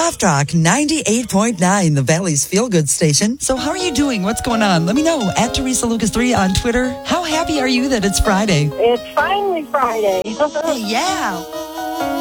Soft Rock 98.9, the Valley's feel-good station. So how are you doing? What's going on? Let me know. At Teresa Lucas 3 on Twitter. How happy are you that it's Friday? It's finally Friday. Yeah.